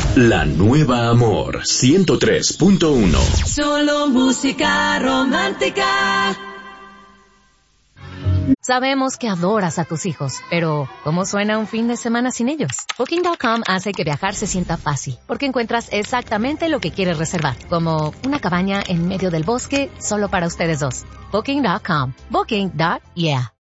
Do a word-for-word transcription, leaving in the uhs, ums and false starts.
La nueva Amor ciento tres punto uno. Solo música romántica. Sabemos que adoras a tus hijos, pero ¿cómo suena un fin de semana sin ellos? Booking punto com hace que viajar se sienta fácil, porque encuentras exactamente lo que quieres reservar, como una cabaña en medio del bosque solo para ustedes dos. Booking punto com. Booking. Yeah.